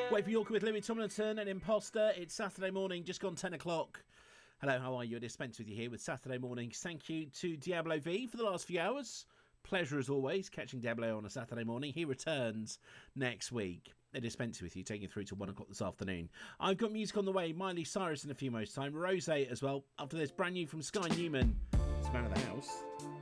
Wait for Yorker with Louis Tomlinson and Imposter. It's Saturday morning, just gone 10 o'clock. Hello, how are you? It is Spence with you here with Saturday mornings. Thank you to Diablo V for the last few hours. Pleasure as always, catching Diablo on a Saturday morning. He returns next week. It is Spence with you, taking you through to 1 o'clock this afternoon. I've got music on the way. Miley Cyrus in a few moments' time. Rose as well. After this, brand new from Sky Newman. It's Man of the House.